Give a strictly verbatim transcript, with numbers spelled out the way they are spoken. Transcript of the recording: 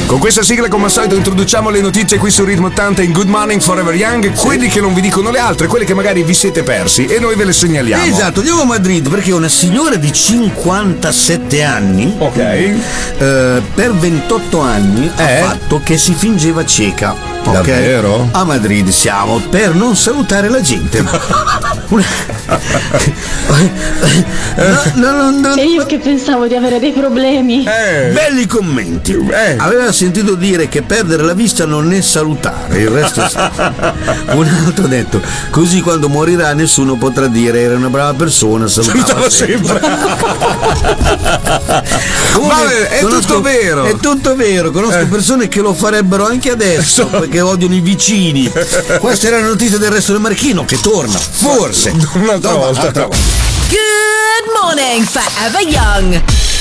Con questa sigla, come al solito, introduciamo le notizie qui su Ritmo ottanta in Good Morning Forever Young, sì. Quelli che non vi dicono le altre, quelli che magari vi siete persi e noi ve le segnaliamo. Esatto, andiamo a Madrid perché una signora di cinquantasette anni, ok, eh, per ventotto anni eh? ha fatto che si fingeva cieca. Davvero? Okay. A Madrid siamo per non salutare la gente. no, no, no, no. E io che pensavo di avere dei problemi. Eh. Belli commenti. Eh. Aveva sentito dire che perdere la vista non è salutare, il resto è un altro ha detto così quando morirà nessuno potrà dire era una brava persona, salutava sempre. Vabbè, è conosco, tutto vero. È tutto vero, conosco eh. persone che lo farebbero anche adesso perché odiano i vicini. Questa era la notizia del Resto del Marchino che torna, forse un'altra volta. Good morning, Forever Young.